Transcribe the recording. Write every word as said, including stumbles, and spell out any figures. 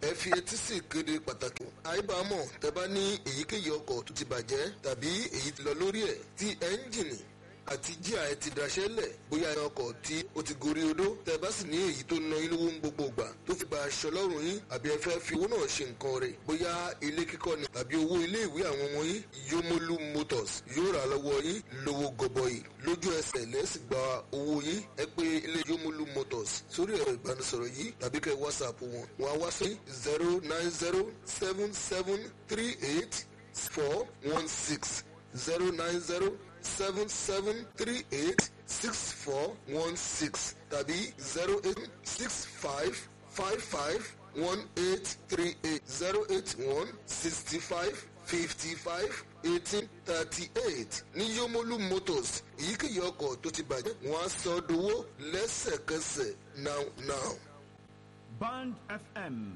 ẹ fi etí sí ìkéde pàtàkì. àìbámọ̀ tẹ́ bá ní èyíkéyìí ọkọ̀ tó ti bàjẹ́ tàbí èyí ti lọ lórí ẹ̀ tí ẹ́ńjìnì àti jíà ẹ ti daṣẹ́ lẹ̀ bóyá ẹ ọkọ̀ tí ó ti gorí odó tẹ́ bá sì ní èyí tó ná yín lówó ń gbogbo ìgbà tó fi ba aṣọ lọ́rùn yín àbí ẹ fẹ́ fi owó náà ṣe nǹkan rẹ̀ bóyá ilé kíkọ́ ni tàbí owó ilé ìwé àwọn ọmọ yín Yomolu Motors yóò rà lọ́wọ́ yín lówó gọbọi lójú ẹsẹ̀ lẹ́sìn gba owó yín ẹ pé ilé Yomolu Motors sórí ẹ̀rọ ìbánisọ̀rọ̀ yìí tàbí kẹ́ whatsapp wọn wọn á wá sí zero nine zero seven seven three eight four one six zero nine zero seven seven three eight six four one six tàbí zero eight six five five five one eight three eight zero eight one sixty five fifty five eighteen thirty eight ní Yomolu Motors èyíkéyìí ọkọ̀ tó ti bàjẹ́ wọ́n á sọ dowó lẹ́sẹ̀kẹsẹ̀ now now. Band F M